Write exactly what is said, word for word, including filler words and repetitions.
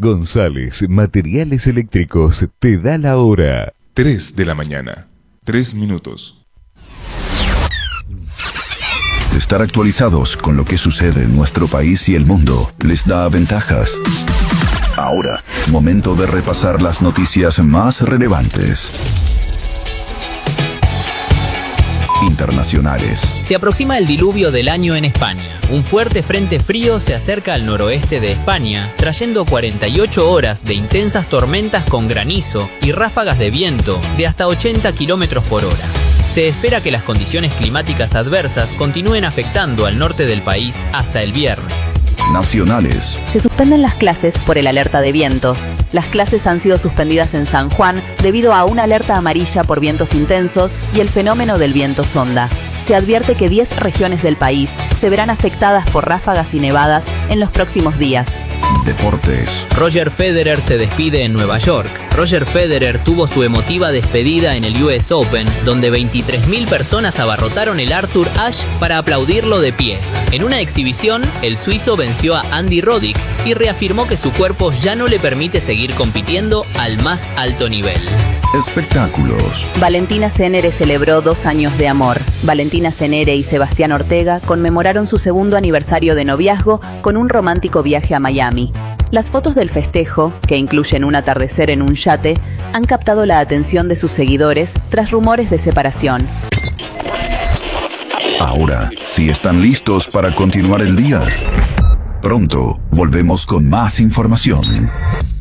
González Materiales Eléctricos te da la hora. tres de la mañana, tres minutos. Estar actualizados con lo que sucede en nuestro país y el mundo les da ventajas. Ahora, momento de repasar las noticias más relevantes. Internacionales. Se aproxima el diluvio del año en España. Un fuerte frente frío se acerca al noroeste de España, trayendo cuarenta y ocho horas de intensas tormentas con granizo y ráfagas de viento de hasta ochenta kilómetros por hora. Se espera que las condiciones climáticas adversas continúen afectando al norte del país hasta el viernes. Nacionales. Se suspenden las clases por el alerta de vientos. Las clases han sido suspendidas en San Juan debido a una alerta amarilla por vientos intensos y el fenómeno del viento sonda. Se advierte que diez regiones del país se verán afectadas por ráfagas y nevadas en los próximos días. Deportes. Roger Federer se despide en Nueva York. Roger Federer tuvo su emotiva despedida en el U S Open, donde veintitrés mil personas abarrotaron el Arthur Ashe para aplaudirlo de pie. En una exhibición, el suizo venció a Andy Roddick y reafirmó que su cuerpo ya no le permite seguir compitiendo al más alto nivel. Espectáculos. Valentina Cenere celebró dos años de amor. Valentina Cenere y Sebastián Ortega conmemoraron su segundo aniversario de noviazgo con un romántico viaje a Miami. Las fotos del festejo, que incluyen un atardecer en un yate, han captado la atención de sus seguidores tras rumores de separación. Ahora, si están listos para continuar el día, pronto volvemos con más información.